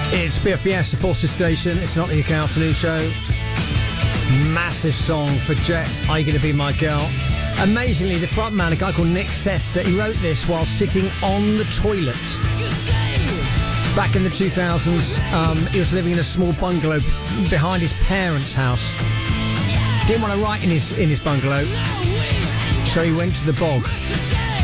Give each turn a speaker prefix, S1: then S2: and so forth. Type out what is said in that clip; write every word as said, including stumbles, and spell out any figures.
S1: It's B F B S, the Forces Station. It's not the U K Afternoon Show. Massive song for Jet. Are You Gonna Be My Girl? Amazingly, the frontman, a guy called Nick Sesta, he wrote this while sitting on the toilet. Back in the two thousands, um, he was living in a small bungalow behind his parents' house. Didn't want to write in his in his bungalow, so he went to the bog.